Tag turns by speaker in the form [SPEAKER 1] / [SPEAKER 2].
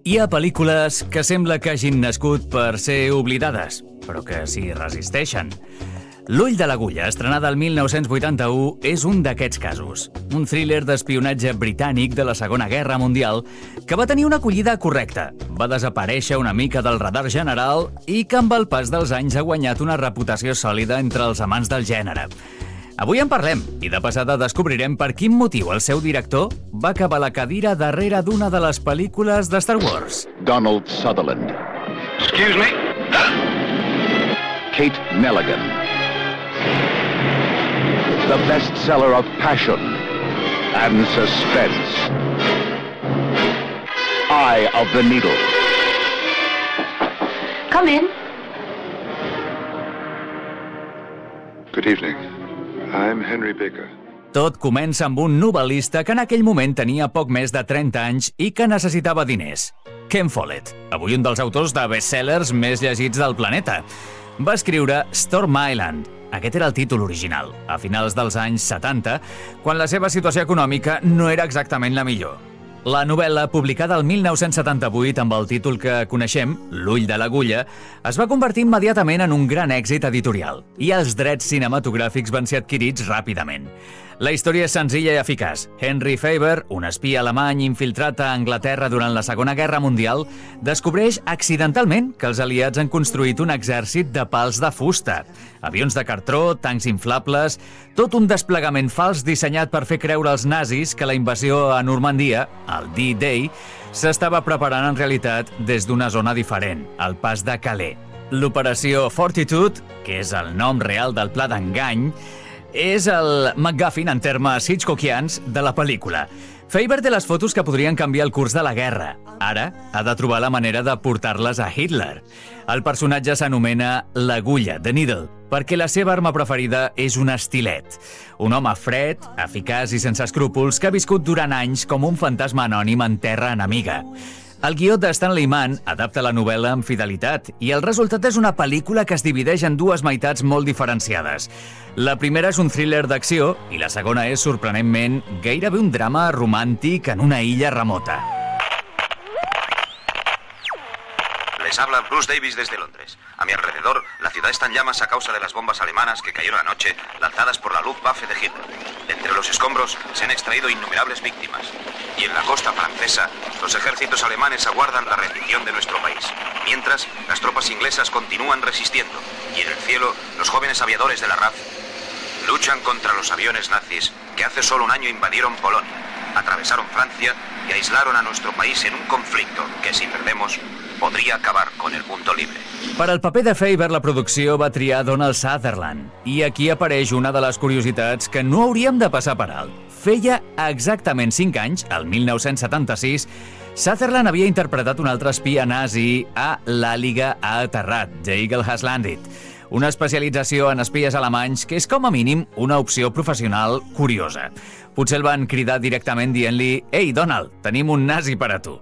[SPEAKER 1] Hi ha pel·lícules que sembla que hagin nascut per ser oblidades, però que s'hi resisteixen. L'ull de l'agulla, estrenada el 1981, és un d'aquests casos. Un thriller d'espionatge britànic de la Segona Guerra Mundial que va tenir una acollida correcta, va desaparèixer una mica del radar general i que amb el pas dels anys ha guanyat una reputació sòlida entre els amants del gènere. Avui en parlem i de passada descobrirem per quin motiu el seu director va acabar la cadira darrere d'una de les pel·lícules de Star Wars.
[SPEAKER 2] Donald Sutherland.
[SPEAKER 3] Excuse me?
[SPEAKER 2] Kate Nelligan. The bestseller of passion and suspense. Eye of the Needle.
[SPEAKER 4] Come in.
[SPEAKER 3] Good evening. I'm Henry Baker.
[SPEAKER 1] Tot comença amb un novel·lista que en aquell moment tenia poc més de 30 anys i que necessitava diners. Ken Follett, avui un dels autors de bestsellers més llegits del planeta. Va escriure Storm Island. Aquest era el títol original, a finals dels anys 70, quan la seva situació econòmica no era exactament la millor. La novel·la, publicada el 1978 amb el títol que coneixem, L'ull de l'agulla, es va convertir immediatament en un gran èxit editorial i els drets cinematogràfics van ser adquirits ràpidament. La història és senzilla i eficaç. Henry Faber, un espia alemany infiltrat a Anglaterra durant la Segona Guerra Mundial, descobreix accidentalment que els aliats han construït un exèrcit de pals de fusta, avions de cartró, tancs inflables, tot un desplegament fals dissenyat per fer creure als nazis que la invasió a Normandia, el D-Day, s'estava preparant en realitat des d'una zona diferent, el pas de Calais. L'operació Fortitude, que és el nom real del pla d'engany, és el MacGuffin en termes hitchcockians de la pel·lícula. Faber té les fotos que podrien canviar el curs de la guerra. Ara ha de trobar la manera de portar-les a Hitler. El personatge s'anomena l'Agulla, The Needle, perquè la seva arma preferida és un estilet. Un home fred, eficaç i sense escrúpols que ha viscut durant anys com un fantasma anònim en terra enemiga. El guió de Stanley Mann adapta la novel·la amb fidelitat i el resultat és una pel·lícula que es divideix en dues meitats molt diferenciades. La primera és un thriller d'acció i la segona és, sorprenentment, gairebé un drama romàntic en una illa remota.
[SPEAKER 5] Les habla Bruce Davis desde Londres. A mi alrededor, la ciudad está en llamas a causa de las bombas alemanas que cayeron anoche, lanzadas por la Luftwaffe de Hitler. Entre los escombros se han extraído innumerables víctimas. Y en la costa francesa, los ejércitos alemanes aguardan la rendición de nuestro país. Mientras, las tropas inglesas continúan resistiendo. Y en el cielo, los jóvenes aviadores de la RAF luchan contra los aviones nazis que hace solo un año invadieron Polonia, atravesaron Francia y aislaron a nuestro país en un conflicto que, si perdemos, podria acabar con el mundo libre.
[SPEAKER 1] Per al paper de Faber, la producció va triar Donald Sutherland. I aquí apareix una de les curiositats que no hauríem de passar per alt. Feia exactament 5 anys, el 1976, Sutherland havia interpretat un altre espia nazi a L'Àliga ha aterrat, The Eagle Has Landed, una especialització en espies alemanys que és com a mínim una opció professional curiosa. Potser el van cridar directament dient-li «Ei, Donald, tenim un nazi per a tu».